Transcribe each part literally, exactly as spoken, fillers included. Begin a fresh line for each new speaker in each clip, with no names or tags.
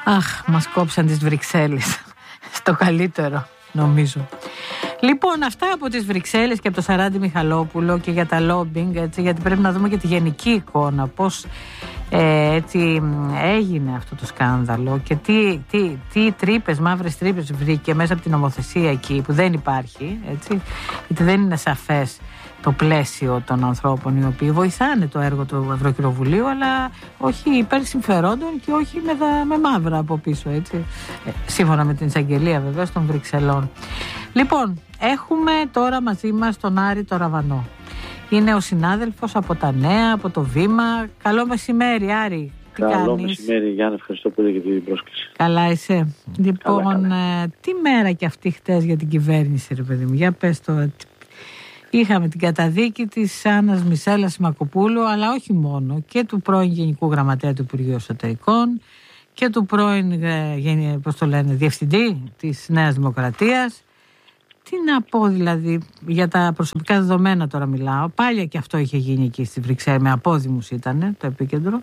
Αχ, μας κόψαν τις Βρυξέλλες. Στο καλύτερο, νομίζω. Λοιπόν, αυτά από τις Βρυξέλλες και από το Σαράντι Μιχαλόπουλο και για τα λόμπινγκ, έτσι, γιατί πρέπει να δούμε και τη γενική εικόνα, πώς ε, έτσι, έγινε αυτό το σκάνδαλο και τι, τι, τι τρύπες, μαύρες τρύπες βρήκε μέσα από την νομοθεσία εκεί που δεν υπάρχει, έτσι, γιατί δεν είναι σαφές το πλαίσιο των ανθρώπων οι οποίοι βοηθάνε το έργο του Ευρωκοινοβουλίου, αλλά όχι υπέρ συμφερόντων και όχι με, δα, με μαύρα από πίσω, έτσι. Ε, σύμφωνα με την εισαγγελία βεβαίως των Βρυξελών. Λοιπόν, έχουμε τώρα μαζί μας τον Άρη το Ραβανό. Είναι ο συνάδελφος από τα Νέα, από το Βήμα. Καλό μεσημέρι, Άρη. Τι
Καλό
κάνεις?
μεσημέρι, Γιάννη. Ευχαριστώ πολύ για την πρόσκληση.
Καλά είσαι? Λοιπόν,
καλά, καλά.
Ε, τι μέρα και αυτή χτες για την κυβέρνηση, ρε παιδί μου. Για πες τώρα. Είχαμε την καταδίκη της Άννας Μισέλας Σιμακοπούλου, αλλά όχι μόνο, και του πρώην Γενικού Γραμματέα του Υπουργείου Εσωτερικών και του πρώην, ε, πώς το λένε, Διευθυντή της Νέας Δημοκρατίας. Τι να πω δηλαδή, για τα προσωπικά δεδομένα τώρα μιλάω. Πάλια και αυτό είχε γίνει εκεί στη Βρυξέλλη, με απόδημους ήταν το επίκεντρο.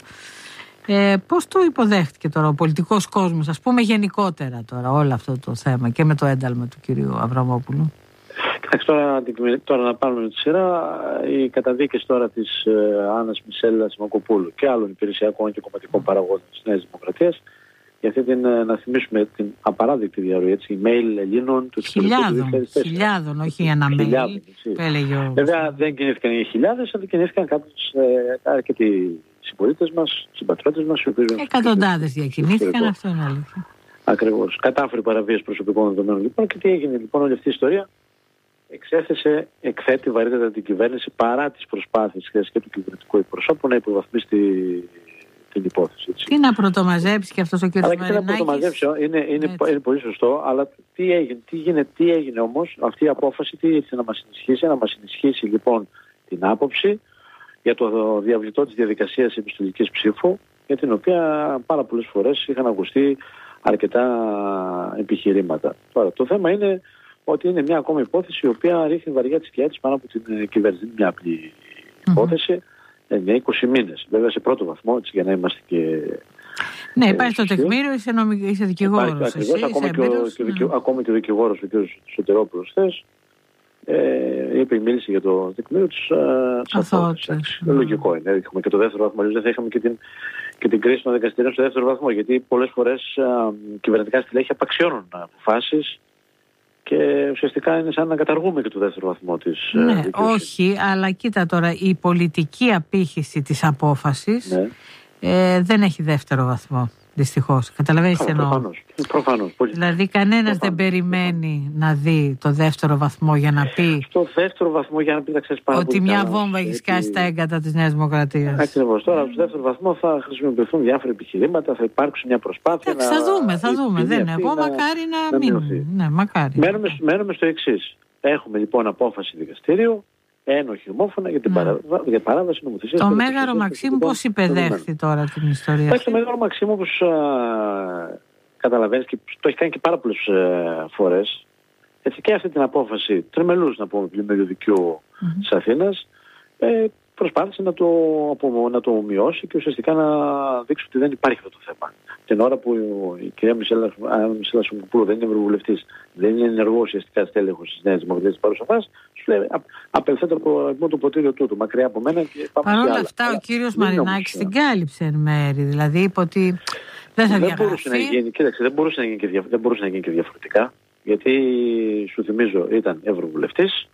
Ε, πώς το υποδέχτηκε τώρα ο πολιτικός κόσμος, ας πούμε γενικότερα τώρα όλο αυτό το θέμα και με το ένταλμα του κυρίου Αβραμόπουλου?
Κοιτάξτε, τώρα, τώρα να πάρουμε τη σειρά, οι καταδίκες τώρα της ε, Άννας Μισέλας Σιμακοπούλου και άλλων υπηρεσιακών και κομματικών παραγόντων της Νέας Δημοκρατίας, για αυτή την, να θυμίσουμε την απαράδεκτη διαρροή, έτσι, email Ελλήνων του
χιλιάδων, χιλιάδων, όχι ένα mail.
Βέβαια δεν κινήθηκαν οι χιλιάδες, αλλά κινήθηκαν κάποιους ε, αρκετοί συμπολίτες μας, συμπατριώτες μας.
Εκατοντάδες διακινήθηκαν, αυτό είναι αλήθεια.
Ακριβώς. Κατάφερε παραβίαση προσωπικών δεδομένων λοιπόν, και τι έγινε λοιπόν όλη αυτή η ιστορία? Εξέθεσε, εκθέτει βαρύτατα την κυβέρνηση παρά τις προσπάθειες και του κυβερνητικού εκπροσώπου να υποβαθμίσει τη, την υπόθεση. Έτσι.
Τι να πρωτομαζέψει και αυτός ο κ. Μαρινάκης.
Αλλά και τι να πρωτομαζέψει, είναι, είναι, είναι πολύ σωστό, αλλά τι έγινε, τι έγινε, τι έγινε όμως αυτή η απόφαση, τι ήρθε να μας ενισχύσει? Να μας ενισχύσει λοιπόν την άποψη για το διαβλητό της διαδικασίας επιστολικής ψήφου, για την οποία πάρα πολλές φορές είχαν ακουστεί αρκετά επιχειρήματα. Τώρα το θέμα είναι ότι είναι μια ακόμα υπόθεση η οποία ρίχνει βαριά τη σκιά της πάνω από την κυβέρνηση. Είναι μια απλή υπόθεση, mm-hmm. είναι είκοσι μήνες. Βέβαια σε πρώτο βαθμό, έτσι, για να είμαστε και...
Ναι, υπάρχει το τεκμήριο, είσαι, νομι... είσαι δικηγόρος.
Υπάρχει, ακριβώς, ακόμη, και ο, και ο, ναι. ακόμη και ο δικηγόρος, ο κ. Σωτηρόπουλος, χθες, ε, είπε, μίλησε για το τεκμήριο της αθωότητας. Mm. Λογικό είναι. Έχουμε και το δεύτερο βαθμό, δεν θα είχαμε και την, και την κρίση των δικαστηρίων στο δεύτερο βαθμό, γιατί πολλές φορές α, κυβερνητικά στελέχη απαξιώνουν αποφάσεις και ουσιαστικά είναι σαν να καταργούμε και το δεύτερο βαθμό της.
Ναι, ε, όχι, αλλά κοίτα τώρα, η πολιτική απήχηση της απόφασης ναι. ε, δεν έχει δεύτερο βαθμό, δυστυχώς. Καταλαβαίνεις τι εννοώ?
Προφανώς, προφανώς.
Δηλαδή κανένας προφανώς. δεν περιμένει να δει το δεύτερο βαθμό για να πει...
Στο δεύτερο βαθμό για να πει, να ξέρεις πάρα
ότι μια βόμβα έχει σκάσει στα έγκατα της Νέας Δημοκρατίας.
Ακριβώς. Τώρα στο δεύτερο βαθμό θα χρησιμοποιηθούν διάφορα επιχειρήματα, θα υπάρξει μια προσπάθεια.
Εντάξει, θα δούμε, θα δούμε. Δεν είναι. Εγώ μακάρι να, να μείνουμε. Ναι, μακάρι.
Μένουμε, μένουμε στο εξής. Έχουμε λοιπόν απόφαση δικαστήριου, ένοχη ομόφωνα για την παρά, για παράβαση νομοθεσίας.
Το Μέγαρο Μαξίμου πώς υπεδέχθη τώρα την ιστορία?
Εντάξει, το Μέγαρο Μαξίμου, όπως καταλαβαίνεις, και το έχει κάνει και πάρα πολλές φορές, έτσι, και αυτή την απόφαση τριμελούς, να πούμε, πλημμύριου δικαίου mm-hmm. της Αθήνας, ε, προσπάθησε να το, από, να το μειώσει και ουσιαστικά να δείξει ότι δεν υπάρχει αυτό το θέμα. Την ώρα που η κυρία Μισέλα Σιμακοπούλου δεν είναι ευρωβουλευτής, δεν είναι ενεργό ουσιαστικά στέλεχος της Νέας Δημοκρατίας της παρούσας φάσης, σου λέει απελθέτω από το ποτήριο τούτου, μακριά από μένα.
Παρ' όλα αυτά ο κύριος Μαρινάκης την κάλυψε εν μέρη, δηλαδή είπε ότι δεν θα διαγραφεί.
Μπορούσε να γίνει, κοίταξε, δεν μπορούσε να γίνει και, δια, δεν μπορούσε να γίνει και διαφορετικά, γιατί σου θυμίζω ήταν ευρωβουλευτής.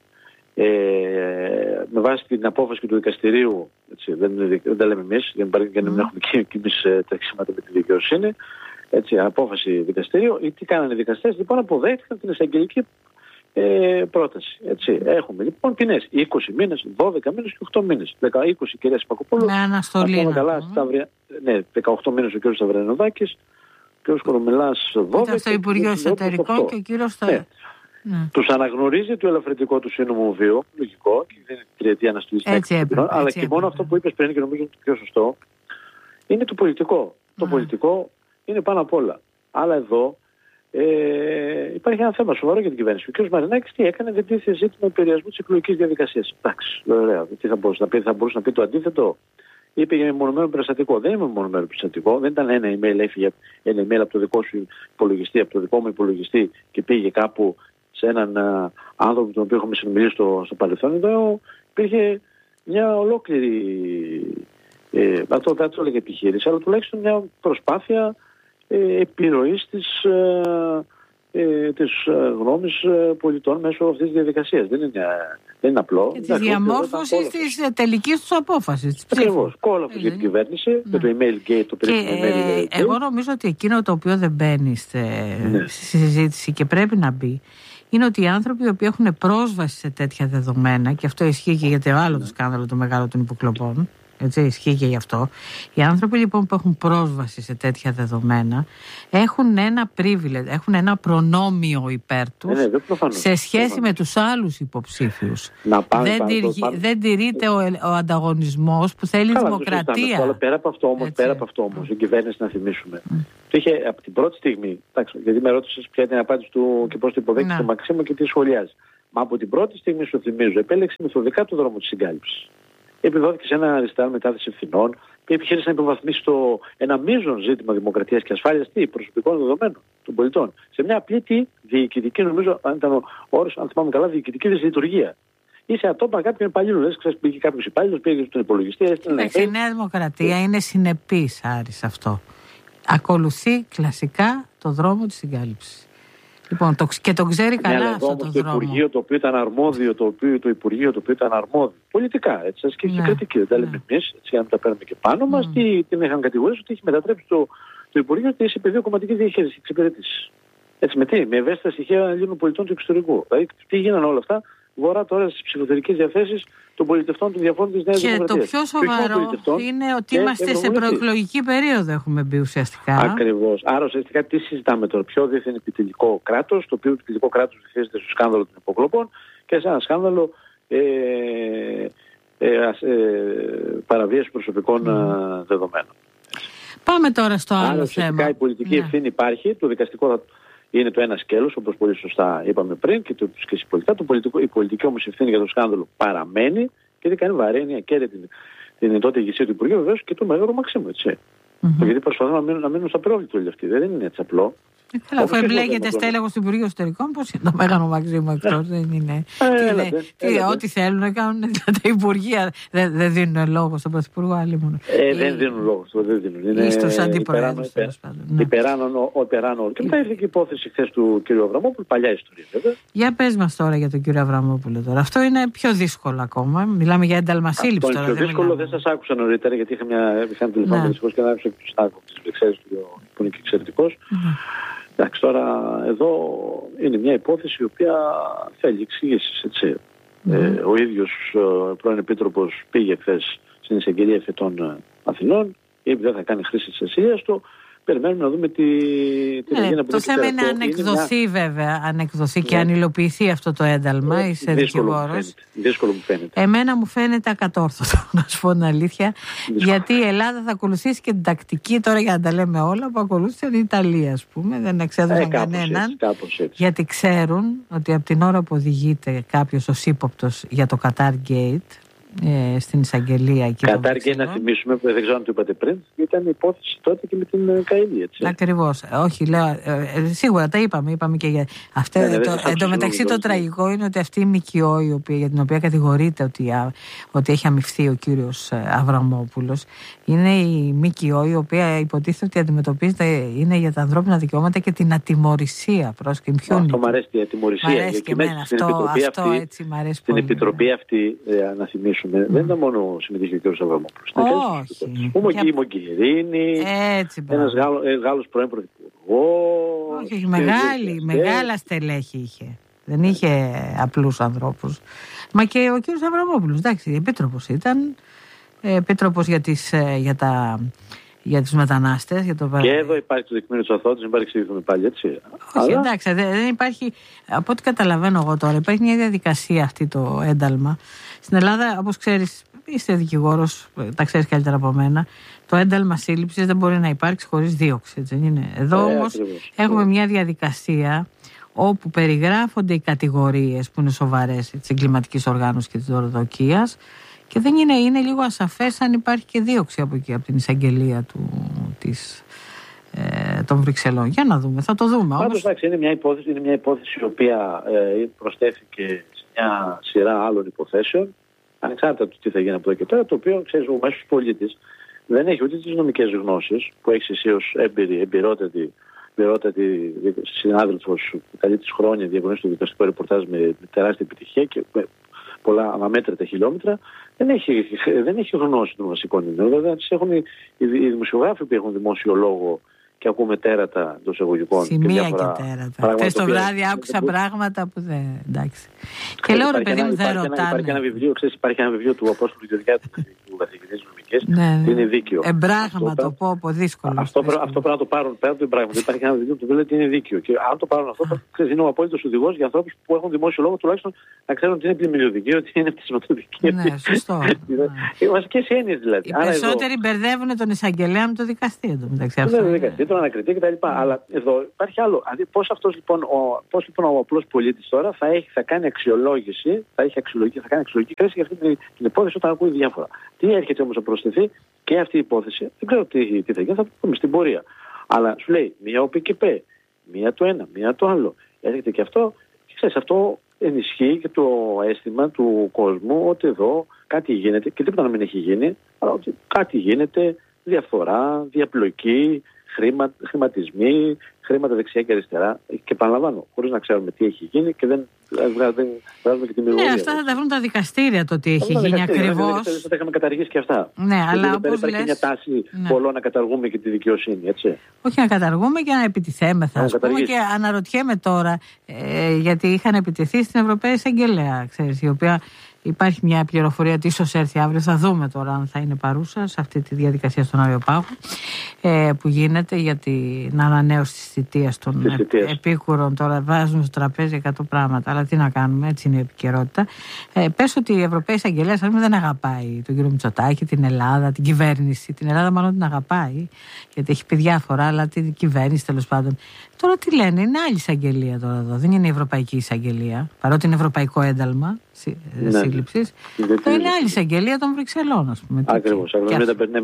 Ε, με βάση την απόφαση του δικαστηρίου, έτσι, δεν, δεν τα λέμε εμείς, δεν mm. για να μην έχουμε και, και εμείς τρεξίματα με τη δικαιοσύνη, έτσι, απόφαση δικαστηρίου. Τι κάνανε οι δικαστές? Λοιπόν, αποδέχτηκαν την εισαγγελική ε, πρόταση. Έτσι. Έχουμε λοιπόν ποινές είκοσι μήνες, δώδεκα μήνες και οκτώ μήνες. είκοσι κυρία Σιμακοπούλου.
Με αναστολή.
Καλά, Σταυρια... Ναι, δεκαοκτώ μήνες ο κ. Σταυρενοδάκης, ο κ. Κορομιλάς δώδεκα.
Ήταν στο Υπουργείο Εσωτερικών και ο κ. Σταυρενοδάκης. Ναι.
Τους αναγνωρίζει το ελαφρυντικό του σύνομο βίου, λογικό, και δεν είναι τριετία αναστολή στην έκθεση. Αλλά έτσι και έπρεπε. Μόνο αυτό που είπες πριν, και νομίζω ότι πιο σωστό, είναι το πολιτικό. Mm. Το πολιτικό είναι πάνω απ' όλα. Αλλά εδώ ε, υπάρχει ένα θέμα σοβαρό για την κυβέρνηση. Ο κ. Μαρινάκης τι έκανε? Δεν τίθεται ζήτημα επηρεασμού της εκλογικής διαδικασίας. Εντάξει, ωραία. Τι θα μπορούσε να πει? Θα μπορούσε να πει το αντίθετο? είπε για μεμονωμένο περιστατικό. Δεν είναι μεμονωμένο περιστατικό. Δεν ήταν ένα email, έφυγε ένα email από το δικό σου υπολογιστή, από το δικό μου υπολογιστή και πήγε κάπου σε έναν uh, άνθρωπο με τον οποίο έχουμε συνομιλήσει στο, στο παρελθόν. Εδώ υπήρχε μια ολόκληρη, ε, αυτό δεν το έλεγε επιχείρηση, αλλά τουλάχιστον μια προσπάθεια ε, επιρροής της, ε, ε, της γνώμης πολιτών μέσω αυτής της διαδικασίας. Δεν είναι, δεν είναι απλό.
Και της διαμόρφωσης της τελικής τους απόφασης.
Ακριβώς. Κόλαφος για την κυβέρνηση, ναι. Με το email gate, το περίπου email gate.
Εγώ νομίζω ότι εκείνο το οποίο δεν μπαίνει στη ναι. συζήτηση και πρέπει να μπει, είναι ότι οι άνθρωποι οι οποίοι έχουν πρόσβαση σε τέτοια δεδομένα, και αυτό ισχύει και για το άλλο το σκάνδαλο το μεγάλο των υποκλοπών, έτσι, ισχύει και γι' αυτό. Οι άνθρωποι λοιπόν που έχουν πρόσβαση σε τέτοια δεδομένα έχουν ένα privilege, έχουν ένα προνόμιο υπέρ τους, ναι, ναι, σε σχέση προφανώς. με τους άλλους υποψήφιους. Να πάμε, δεν, πάμε, τυρι... πάμε. δεν τηρείται ο, ο ανταγωνισμός που θέλει Καλά, δημοκρατία. Αλλά πέρα από αυτό όμως, πέρα από αυτό όμως, η κυβέρνηση, να θυμίσουμε, mm. το είχε από την πρώτη στιγμή, εντάξει, γιατί με ρώτησες ποια είναι η απάντηση του και πώς το υποδέχεται το Μαξίμου και τι σχολιάζει. Μα από την πρώτη στιγμή, σου θυμίζω, επέλεξε μεθοδικά το δρόμο της συγκάλυψης. Επιδόθηκε σε ένα αριστερά μετάθεση ευθυνών και επιχείρησε να υποβαθμίσει το ένα μείζον ζήτημα δημοκρατίας και ασφάλειας τι, προσωπικών δεδομένων των πολιτών. Σε μια απλή τι, διοικητική, νομίζω, αν ήταν ο όρος, αν θυμάμαι καλά, διοικητική δυσλειτουργία. Είσαι ατόπα κάποιον υπαλλήλου. Λες, ξέρεις, πήγε κάποιος υπάλληλος, πήγε στον υπολογιστή. Εντάξει, η Νέα Δημοκρατία είναι συνεπής, Άρη, σε αυτό. Ακολουθεί κλασικά το δρόμο της συγκάλυψης. Λοιπόν, το, και το ξέρει καλά ναι, αυτό το, το δρόμο. Το Υπουργείο το οποίο ήταν αρμόδιο, το, οποίο, το Υπουργείο το οποίο ήταν αρμόδιο. Πολιτικά, έτσι, ασκεί ναι. και κριτική. Δεν τα λέμε ναι. εμείς, έτσι, για να τα παίρνουμε και πάνω mm. μας. Τι, την είχαν κατηγορήσει ότι έχει μετατρέψει το, το Υπουργείο σε πεδίο κομματικής διαχείρισης και εξυπηρέτησης. Έτσι, με τι, με ευαίσθητα στοιχεία Ελλήνων πολιτών του εξωτερικού. Δηλαδή, τι γίνανε όλα αυτά, βορρά τώρα στις ψηφοθερικές διαθέσεις των πολιτευτών των διαφόρων της Νέας Δημοκρατίας. Και το πιο σοβαρό είναι ότι είμαστε σε προεκλογική περίοδο, έχουμε μπει ουσιαστικά. Ακριβώς. Άρα ουσιαστικά τι συζητάμε τώρα, πιο δίθεν επιτελικό κράτος, το οποίο επιτελικό κράτος βυθίζεται στο σκάνδαλο των υποκλοπών και σε ένα σκάνδαλο ε, ε, ε, ε, παραβίαση προσωπικών mm. δεδομένων. Πάμε τώρα στο άλλο Άρα, θέμα. Άρα η πολιτική ναι. ευθύνη υπάρχει, το δικαστικό θα είναι το ένα σκέλος, όπως πολύ σωστά είπαμε πριν, και το και συμπολιτικά. Το πολιτικό, η πολιτική όμως ευθύνη για το σκάνδαλο παραμένει και δεν κάνει βαρύνια και την, την τότε ηγεσία του Υπουργείου, βεβαίως και του Μέγαρου Μαξίμου. Έτσι. Mm-hmm. Γιατί προσπαθούν να μείνουν, να μείνουν στα πρόβλητα όλοι αυτοί. Δεν είναι έτσι απλό. Καλά, αφού εμπλέκεται στέλεχος του Υπουργείου Εσωτερικών, πώς είναι το Μέγαρο Μαξίμου εκτός, δεν είναι. Ό,τι θέλουν να κάνουν τα Υπουργεία. Δεν δε δίνουν λόγο στον Πρωθυπουργό, άλλη μόνο. Ε, δεν δίνουν λόγο, δεν δίνουν. Ή στους αντιπροέδρους, τέλος πάντων. Υπεράνω. Και μετά ήρθε και η υπόθεση χθες του κ. Αβραμόπουλου, παλιά ιστορία βέβαια. Για πες μας τώρα για τον κ. Αβραμόπουλο τώρα. Αυτό είναι πιο δύσκολο ακόμα. Μιλάμε για ένταλμα σύλληψη τώρα. Το πιο δύσκολο δεν σας άκουσα νωρίτερα, γιατί είχα μια τηλεφωνία δυστυχώς και δεν άκουσα του Στάκου της Βρυξέλλες που είναι και εξαιρετικός. Εντάξει, τώρα εδώ είναι μια υπόθεση η οποία θέλει εξηγήσεις, έτσι. Mm. Ε, ο ίδιος ο πρώην Επίτροπος πήγε χθες στην εισαγγελία Εφετών Αθηνών, είπε δεν θα κάνει χρήση της ασυλίας του. Περιμένουμε να δούμε τι, τι ναι, γίνεται από το θέμα είναι αν εκδοθεί μια... βέβαια, αν εκδοθεί ναι. και αν υλοποιηθεί αυτό το ένταλμα. Ναι, είσαι δικηγόρος. Δύσκολο μου φαίνεται. Εμένα μου φαίνεται ακατόρθωτο, να σου πω την αλήθεια. Δύσκολο. Γιατί η Ελλάδα θα ακολουθήσει και την τακτική, τώρα για να τα λέμε όλα, που ακολούθησε την Ιταλία, ας πούμε. Δεν εξέδωσαν ε, κανέναν. Έτσι, έτσι. Γιατί ξέρουν ότι από την ώρα που οδηγείται κάποιος ως ύποπτος για το Qatar Gate, Ε, στην εισαγγελία. Κατάρ και να θυμίσουμε, που δεν ξέρω αν το είπατε πριν, ήταν η υπόθεση τότε και με την Καΐλη, έτσι. Ακριβώς. Όχι, λέω, ε, σίγουρα τα είπαμε, είπαμε και για αυτό. Ναι, το, εν τω μεταξύ το τραγικό είναι ότι αυτή η ΜΚΟ, η οποία, για την οποία κατηγορείται ότι, α, ότι έχει αμοιφθεί ο κύριος Αβραμόπουλος, είναι η ΜΚΟ η οποία υποτίθεται ότι αντιμετωπίζεται, είναι για τα ανθρώπινα δικαιώματα και την ατιμωρησία. Αυτό μ' αρέσει η ατιμωρησία. Μ' αρέσει και εμένα αυτό, αυτό έτσι μ' αρέσει πολύ. Στην επιτροπή αυτή, να θυμίσουμε, Mm. δεν ήταν μόνο συμμετείχε ο κ. Αβραμόπουλος. Όχι. Πούμε και η Μογκερίνη, ένας Γάλλος, Γάλλος πρώην πρωθυπουργός. Όχι, μεγάλη, μεγάλα στελέχη είχε. Δεν είχε απλούς ανθρώπους. Μα και ο κ. Αβραμόπουλος, εντάξει, επίτροπος ήταν. Επίτροπος για, τις, για, τα, για τους μετανάστες. Για το... Και εδώ υπάρχει το δεικμήριο της αθωότητας, δεν υπάρχει εξηγηθούμε πάλι, έτσι. Όχι, αλλά... εντάξει, δεν υπάρχει, από ό,τι καταλαβαίνω εγώ τώρα, υπάρχει μια διαδικασία αυτή το ένταλμα. Στην Ελλάδα, όπως ξέρεις, είστε δικηγόρος, τα ξέρεις καλύτερα από μένα, το ένταλμα σύλληψης δεν μπορεί να υπάρξει χωρίς δίωξη, έτσι δεν είναι. Εδώ ε, όμως ακριβώς. Έχουμε μια διαδικασία όπου περιγράφονται οι κατηγορίες που είναι σοβαρές της εγκληματικής οργάνωσης και της δωροδοκίας Και δεν είναι, είναι λίγο ασαφές αν υπάρχει και δίωξη από εκεί, από την εισαγγελία του, της, ε, των Βρυξελών. Για να δούμε, θα το δούμε.
Πάντως, εντάξει, είναι μια υπόθεση, είναι μια υπόθεση η οποία ε, προσθέθηκε σε μια σειρά άλλων υποθέσεων, ανεξάρτητα του τι θα γίνει από εδώ και πέρα, το οποίο, ξέρεις, ο μέσος πολίτης δεν έχει ούτε τις νομικές γνώσεις που έχεις εσύ ως έμπειρη, εμπειρότατη, εμπειρότατη συνάδελφος που καλεί τις χρόνια διαγωνίζει στο δικαστικό ρεπορτάζ με, με τεράστια επιτυχία και με πολλά αναμέτρητα χιλιόμετρα. Δεν έχει, δεν έχει γνώση των βασικών νέων. Βέβαια, τις έχουν οι, οι δημοσιογράφοι που έχουν δημόσιο λόγο και ακούμε τέρατα εντός εισαγωγικών.
Σημεία και, και τέρατα. Χθες το βράδυ άκουσα πράγματα που δεν. Εντάξει. Και λέω ρε παιδί μου, δεν ρωτάνε.
Υπάρχει ένα βιβλίο, ξέρεις, υπάρχει ένα βιβλίο του Απόστολου Γεωργιάδη, του καθηγητή νομικής.
Ναι,
είναι δίκαιο.
Εμπράγματο, πω, πω, δύσκολο.
Αυτό, αυτό πρέπει να το πάρουν πέρα του εμπράγματο. Υπάρχει ένα βιβλίο που λέει ότι είναι δίκαιο. Και αν το πάρουν αυτό, ξέρεις, είναι ο απόλυτος οδηγός για ανθρώπους που έχουν δημόσιο λόγο, τουλάχιστον να ξέρουν ότι είναι πλημμυριωδική, ότι είναι πτυσματοδική.
Ναι, σωστό.
Οι βασικές έννοιες δηλαδή.
Οι περισσότεροι μπερδεύουν τον εισαγγελέα με το δικαστή.
Τον ανακριτή κτλ. Αλλά εδώ υπάρχει άλλο. Δηλαδή, πώς αυτός λοιπόν ο, πώς, λοιπόν, ο απλός πολίτης τώρα θα, έχει, θα κάνει αξιολόγηση, θα, έχει αξιολογική, θα κάνει αξιολογική κρίση για αυτή την, την υπόθεση όταν ακούει διάφορα. Τι έρχεται όμως να προσθεθεί και αυτή η υπόθεση, δεν ξέρω τι, τι θα γίνει, θα το πούμε στην πορεία. Αλλά σου λέει μία ΟΠΚΠ, μία το ένα, μία το άλλο. Έρχεται και αυτό, και ξέρεις, αυτό ενισχύει και το αίσθημα του κόσμου ότι εδώ κάτι γίνεται και τίποτα να μην έχει γίνει, αλλά ότι κάτι γίνεται, διαφθορά, διαπλοκή, χρήμα, χρηματισμοί, χρήματα δεξιά και αριστερά. Και επαναλαμβάνω, χωρίς να ξέρουμε τι έχει γίνει και δεν βγάζουμε και τη μυρωδία.
Ναι, αυτά θα τα βρουν τα δικαστήρια το τι έχει γίνει ακριβώς.
Θα τα είχαμε καταργήσει και αυτά.
Ναι, αλλά όπως
υπάρχει
λες,
μια τάση
ναι.
πολλών να καταργούμε και τη δικαιοσύνη, έτσι.
Όχι να καταργούμε και να επιτιθέμεθα. Ας πούμε, και αναρωτιέμαι τώρα, ε, γιατί είχαν επιτεθεί στην Ευρωπαϊκή Εισαγγελέα, ξέρεις, η οποία. Υπάρχει μια πληροφορία ότι ίσως έρθει αύριο. Θα δούμε τώρα αν θα είναι παρούσα σε αυτή τη διαδικασία στον Αριοπάγο ε, που γίνεται για την ανανέωση της θητείας των ε, επίκουρων. Τώρα βάζουν στο τραπέζι εκατό πράγματα. Αλλά τι να κάνουμε, έτσι είναι η επικαιρότητα. Ε, πες ότι η Ευρωπαϊκή Εισαγγελέα δεν αγαπάει τον κύριο Μητσοτάκη, την Ελλάδα, την κυβέρνηση. Την Ελλάδα μάλλον την αγαπάει, γιατί έχει πει διάφορα, αλλά την κυβέρνηση τέλος πάντων. Τώρα τι λένε, είναι άλλη εισαγγελία τώρα εδώ. Δεν είναι η Ευρωπαϊκή Εισαγγελία, παρότι είναι ευρωπαϊκό ένταλμα ναι. σύλληψης. Το είναι άλλη εισαγγελία των Βρυξελών, ας πούμε.
Ακριβώς. Μην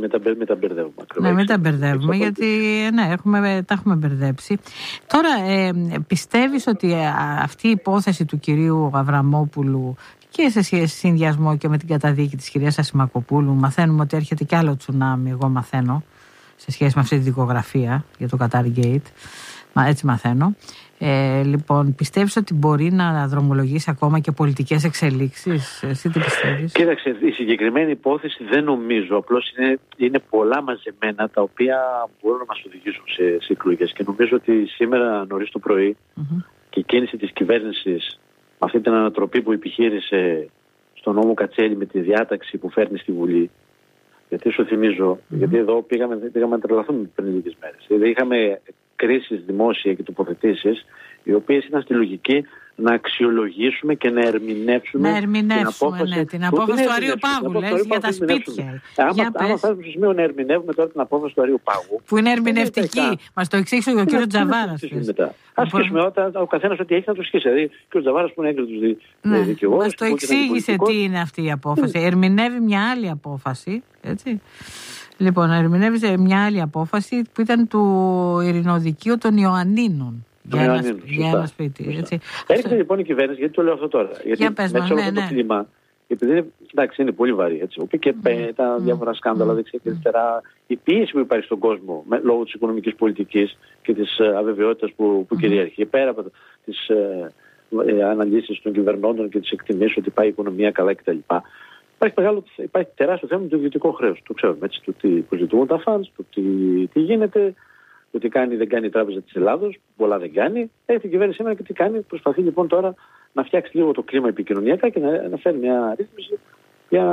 τα μπερδεύουμε.
Ναι, μην τα μπερδεύουμε, γιατί ναι, έχουμε, τα έχουμε μπερδέψει. Τώρα, ε, πιστεύεις ότι ε, αυτή η υπόθεση του κυρίου Αβραμόπουλου και σε συνδυασμό και με την καταδίκη της κυρίας Ασημακοπούλου, μαθαίνουμε ότι έρχεται κι άλλο τσουνάμι, εγώ μαθαίνω, σε σχέση με αυτή τη δικογραφία για το Qatar Gate. Μα έτσι μαθαίνω. Ε, λοιπόν, πιστεύεις ότι μπορεί να δρομολογήσει ακόμα και πολιτικές εξελίξεις? Εσύ τι πιστεύεις?
Κοίταξε, η συγκεκριμένη υπόθεση δεν νομίζω. Απλώς είναι, είναι πολλά μαζεμένα τα οποία μπορούν να μας οδηγήσουν σε, σε εκλογές. Και νομίζω ότι σήμερα νωρίς το πρωί mm-hmm. και η κίνηση της κυβέρνησης, αυτή την ανατροπή που επιχείρησε στον νόμο Κατσέλη με τη διάταξη που φέρνει στη Βουλή. Γιατί σου θυμίζω, mm-hmm. γιατί εδώ πήγαμε, πήγαμε να τρελαθούμε πριν λίγες μέρες. Δηλαδή είχαμε κρίσεις δημόσια και τοποθετήσεις, οι οποίες ήταν στη λογική να αξιολογήσουμε και να ερμηνεύσουμε,
να ερμηνεύσουμε
την απόφαση,
ναι, την απόφαση του Αρείου Πάγου, λες, για τα σπίτια.
Άμα, άμα φτάσουμε στο σημείο να ερμηνεύουμε τώρα την απόφαση του Αρείου Πάγου,
που είναι ερμηνευτική, μας το εξήγησε ο κ. Τζαβάρας.
Ας σκίσουμε ο καθένας ό,τι έχει να το σκίσει. Δηλαδή, ο κ. Τζαβάρας που είναι έγκριτος δικηγόρος.
Μας το εξήγησε τι είναι αυτή η απόφαση. Ερμηνεύει μια άλλη απόφαση, έτσι. Λοιπόν, ερμηνεύει μια άλλη απόφαση που ήταν του Ειρηνοδικείου των Ιωαννίνων. Για ένα, Ιωαννίνων, για ένα σπίτι. Έτσι.
Έρχεται λοιπόν η κυβέρνηση, γιατί το λέω αυτό τώρα. Γιατί
για πες μας,
μέσα
ναι,
από
ναι.
το κλίμα, επειδή είναι, εντάξει, είναι πολύ βαρύ. Έτσι. Και mm. τα διάφορα σκάνδαλα mm. δεξιά και αριστερά, η πίεση που υπάρχει στον κόσμο με, λόγω της οικονομικής πολιτικής και της uh, αβεβαιότητας που, που mm. κυριαρχεί, πέρα από τις uh, ε, αναλύσεις των κυβερνώντων και τις εκτιμήσεις ότι πάει η οικονομία καλά κτλ. Υπάρχει, μεγάλο, υπάρχει τεράστιο θέμα με το ιδιωτικό χρέος. Το ξέρουμε έτσι, το τι προσδοτούν τα φαντς, το τι, τι γίνεται, το τι κάνει δεν κάνει η Τράπεζα της Ελλάδος, πολλά δεν κάνει. Έχει η κυβέρνηση σήμερα και τι κάνει. Προσπαθεί λοιπόν τώρα να φτιάξει λίγο το κλίμα επικοινωνιακά και να, να φέρει μια ρύθμιση για,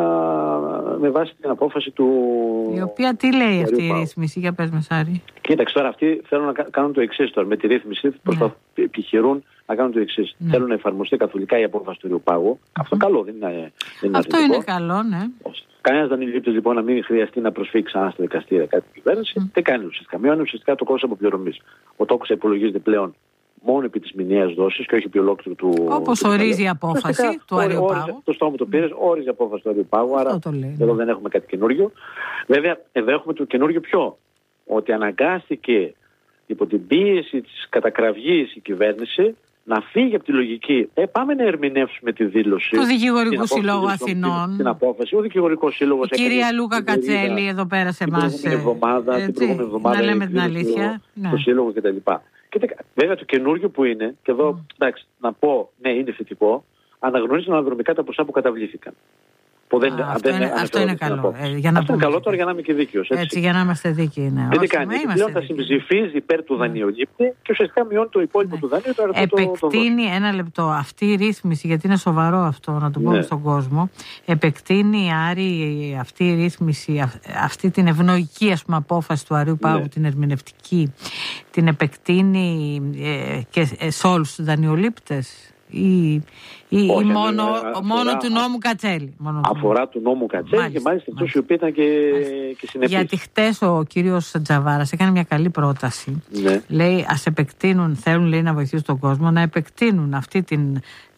με βάση την απόφαση του. Η οποία τι λέει αυτή η ρύθμιση, για πες με Σάρη. Κοίταξε τώρα, αυτοί θέλουν να κάνουν το εξής τώρα. Με τη ρύθμιση προσπαθούν, ναι. επιχειρούν να κάνουν το εξής. Ναι. Θέλουν να εφαρμοστεί καθολικά η απόφαση του Αρείου Πάγου. Mm-hmm. Αυτό καλό δεν είναι. Δεν είναι
αυτό αρνητικό. Είναι καλό, ναι.
Κανένας δεν είναι λήπτος λοιπόν να μην χρειαστεί να προσφύγει ξανά στα δικαστήρια κάτι κυβέρνηση. Mm. Τι κάνει ουσιαστικά. Μειώνει ουσιαστικά το κόστος αποπληρωμής. Ο τόκος υπολογίζεται πλέον μόνο επί της μηνιαίας δόσης και όχι επί ολόκληρου του.
Όπως ορίζει η απόφαση Φαστικά, του Αριού Πάγου.
Το στόμα το πήρες, όριζε η απόφαση του Αριού Πάγου, άρα εδώ δεν έχουμε κάτι καινούριο. Βέβαια, εδώ έχουμε το καινούριο ποιο? Ότι αναγκάστηκε υπό την πίεση της κατακραυγής η κυβέρνηση να φύγει από τη λογική. Ε, πάμε να ερμηνεύσουμε τη δήλωση
του Δικηγορικού Συλλόγου Αθηνών.
Την απόφαση. Ο Δικηγορικός Σύλλογος.
Η κυρία Λούκα Κατσέλη εδώ πέρα σε εμάς.
Την εβδομάδα, την προηγούμενη εβδομάδα.
Να λέμε την αλήθεια.
Το, το Σύλλογο κτλ. Και βέβαια το καινούργιο που είναι, και εδώ mm. εντάξει, να πω ναι, είναι θετικό, αναγνωρίζουν αναδρομικά τα ποσά που καταβλήθηκαν. Που δεν,
Α, αυτό, είναι, αυτό είναι καλό. Ε, για να
αυτό είναι καλό τώρα για να είμαι και δίκαιος. Έτσι,
έτσι για να είμαστε δίκαιοι. Ναι.
Δεν τι κάνει. Πλέον τα συμψηφίζει υπέρ του δανειολήπτη και ουσιαστικά μειώνει το υπόλοιπο ναι. του δανείου. Το
επεκτείνει το, το ένα λεπτό αυτή η ρύθμιση, γιατί είναι σοβαρό αυτό να το πούμε ναι. στον κόσμο. Επεκτείνει Άρη αυτή η ρύθμιση, αυτή την ευνοϊκή ας πούμε, απόφαση του Αριού Πάγου, ναι. την ερμηνευτική, την επεκτείνει ε, και σε όλους τους δανειολήπτες. Ή, ή,
Όχι,
ή μόνο,
αφορά,
μόνο του νόμου Κατσέλη. Μόνο
αφορά του νόμου Κατσέλη μάλιστα, και μάλιστα αυτούς οι οποίοι ήταν και, και συνεπείς.
Γιατί χτες ο κύριος Τζαβάρας έκανε μια καλή πρόταση.
Ναι.
Λέει ας επεκτείνουν, θέλουν λέει, να βοηθήσουν τον κόσμο να επεκτείνουν αυτή την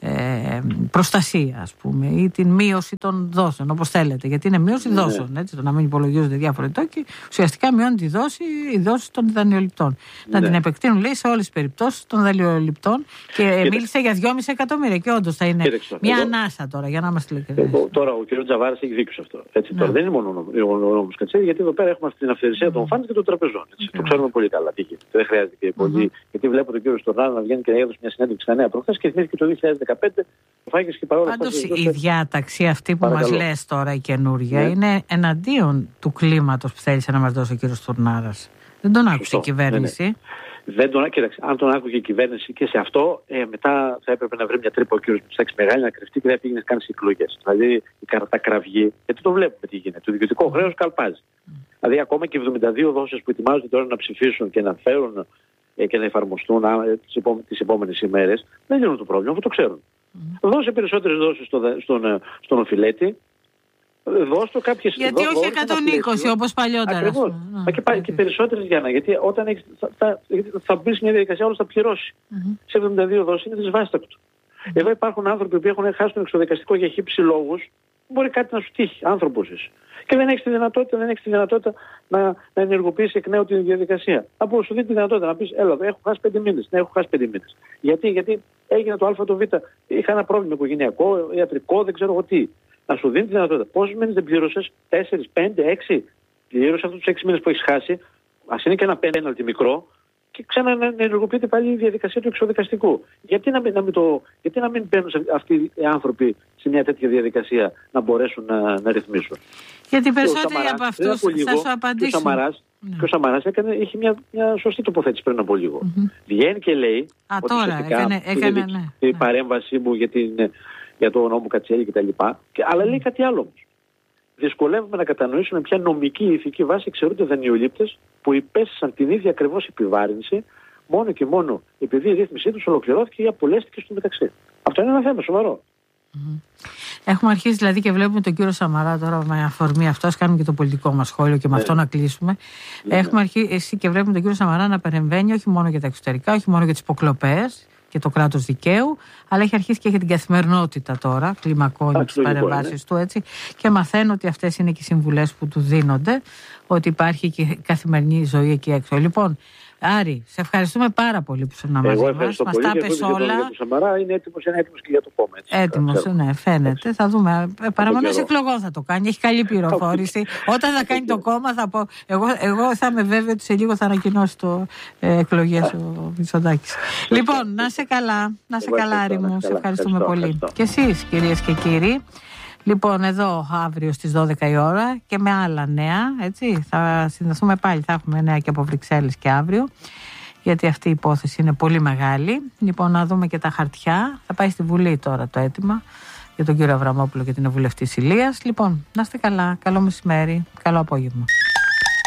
ε, προστασία ας πούμε ή την μείωση των δόσεων όπως θέλετε. Γιατί είναι μείωση ναι. δόσεων, έτσι, το να μην υπολογίζονται διάφοροι τόκοι. Ουσιαστικά μειώνει τη δόση, η δόση των δανειοληπτών. Ναι. Να την επεκτείνουν λέει σε όλες τις περιπτώσεις των δανειοληπτών και Κοίτα. μίλησε για δυόμισι εκατομμύρια και όντως θα είναι Κοίταξε, μια εγώ, ανάσα τώρα για να είμαστε ειλικρινείς.
Τώρα ο κ. Τζαβάρας έχει δίκιο σε αυτό. Έτσι, ναι. Τώρα δεν είναι μόνο ο νόμος Κατσέλη, γιατί εδώ πέρα έχουμε αυτή την αυθαιρεσία mm. των φάντων και των τραπεζών. Έτσι. Mm. Το ξέρουμε πολύ καλά τι γίνεται. Δεν χρειάζεται και πολύ. Mm-hmm. Γιατί βλέπω τον κύριο Στουρνάρα να βγαίνει και να έδωσε μια συνέντευξη στα Νέα προχθές και θυμήθηκε το δύο χιλιάδες δεκαπέντε. Και
πάντως η διάταξη αυτή που μας λες τώρα η καινούργια ναι. είναι εναντίον του κλίματος που θέλησε να μας δώσει ο κύριος Στουρνάρας. Δεν τον άκουσε Σωστό. η κυβέρνηση. Ναι, ναι. Δεν τον, κοίταξε, αν τον άκουγε η κυβέρνηση και σε αυτό, ε, μετά θα έπρεπε να βρει μια τρύπα ο κύριος Μητσάκης μεγάλη να κρυφτεί και δεν πήγαινε καν σε εκλογές. Δηλαδή η κατακραυγή, γιατί το βλέπουμε τι γίνεται. Το διοικητικό χρέος καλπάζει. Mm. Δηλαδή ακόμα και εβδομήντα δύο δόσεις που ετοιμάζονται τώρα να ψηφίσουν και να φέρουν ε, και να εφαρμοστούν ε, τις, επόμε, τις επόμενες ημέρες, δεν λύνουν το πρόβλημα, αφού το ξέρουν. Mm. Δώσε περισσότερες δόσεις στο, στον, στον οφειλέτη. Δώσ' το κάποιες... Γιατί όχι εκατόν είκοσι όπως παλιότερα.
Ακριβώς. Μα και, okay. και περισσότερες Γιάννα. Γιατί όταν έχεις, θα, θα, θα μπεις μια διαδικασία όλος θα πληρώσει. Mm-hmm. Σε εβδομήντα δύο δόσεις είναι δυσβάστακτο. Mm-hmm. Εδώ υπάρχουν άνθρωποι που έχουν χάσει τον εξωδικαστικό για χύψη λόγους. Μπορεί κάτι να σου τύχει. Άνθρωπος είσαι. Και δεν έχεις τη δυνατότητα, δεν έχεις τη δυνατότητα να, να ενεργοποιήσεις εκ νέου τη διαδικασία. Από σου δίνει τη δυνατότητα να πεις, έλα, έχω χάσει πέντε μήνες. Ναι, έχω χάσει πέντε μήνες. Γιατί, γιατί έγινε το Α, το Β. Είχα ένα πρόβλημα οικογενειακό, ιατρικό, δεν ξέρω εγώ τι. Να σου δίνει τη δυνατότητα. Πόσους μήνες δεν πλήρωσες, τέσσερις, πέντε, έξι. Πλήρωσε αυτούς τους έξι μήνες που έχεις χάσει. Ας είναι και ένα πέναλτι μικρό. Και ξανά να ενεργοποιείται πάλι η διαδικασία του εξωδικαστικού. Γιατί να μην, να μην, το, γιατί να μην μπαίνουν αυτοί οι άνθρωποι σε μια τέτοια διαδικασία να μπορέσουν να, να ρυθμίσουν.
Γιατί περισσότεροι από αυτούς θα σου απαντήσουν.
Και ο Σαμαράς, ναι. και ο Σαμαράς έκανε, είχε μια, μια σωστή τοποθέτηση πριν από λίγο. Mm-hmm. Βγαίνει και λέει
Α, ότι τώρα, έκανε, έκανε, ναι,
η
ναι.
παρέμβασή μου για, την, για το νόμο Κατσέλη κτλ. Αλλά λέει κάτι άλλο όμως. Δυσκολεύουμε να κατανοήσουμε ποια νομική ηθική βάση εξαιρούνται δανειολήπτες που υπέστησαν την ίδια ακριβώς επιβάρυνση μόνο και μόνο επειδή η ρύθμισή τους ολοκληρώθηκε ή απολέστηκε στο μεταξύ. Αυτό είναι ένα θέμα σοβαρό.
Mm-hmm. Έχουμε αρχίσει δηλαδή και βλέπουμε τον κύριο Σαμαρά τώρα με αφορμή αυτό, ας κάνουμε και το πολιτικό μας σχόλιο και με ναι. αυτό να κλείσουμε. Ναι. Έχουμε αρχίσει και βλέπουμε τον κύριο Σαμαρά να παρεμβαίνει όχι μόνο για τα εξωτερικά, όχι μόνο για τις υποκλοπές και το κράτος δικαίου, αλλά έχει αρχίσει και για την καθημερινότητα τώρα, κλιμακώνει τις παρεμβάσεις του έτσι και μαθαίνω ότι αυτές είναι και οι συμβουλές που του δίνονται, ότι υπάρχει και καθημερινή ζωή εκεί έξω. Λοιπόν, Άρη, σε ευχαριστούμε πάρα πολύ που ήσουν μαζί μας. Μας τα πες όλα.
Ο Σαμαρά είναι έτοιμος, είναι έτοιμος και για το κόμμα.
Έτοιμος, ναι, φαίνεται. Έτσι. Θα δούμε. Παραμονές εκλογών θα το κάνει. Έχει καλή πληροφόρηση. Όταν θα κάνει το κόμμα θα πω. Εγώ, εγώ θα είμαι βέβαιο ότι σε λίγο θα ανακοινώσει το ε, εκλογές ο Μητσοτάκης. Λοιπόν, να σε καλά. Να σε καλά, Άρη μου. Σε ευχαριστούμε πολύ. Και εσείς, κυρίες και κύριοι. Λοιπόν, εδώ αύριο στις δώδεκα η ώρα και με άλλα νέα, έτσι, θα συνδεθούμε πάλι, θα έχουμε νέα και από Βρυξέλλες και αύριο, γιατί αυτή η υπόθεση είναι πολύ μεγάλη. Λοιπόν, να δούμε και τα χαρτιά, θα πάει στη Βουλή τώρα το αίτημα για τον κύριο Αβραμόπουλο και την βουλευτή Ηλίας. Λοιπόν, να είστε καλά, καλό μεσημέρι, καλό απόγευμα.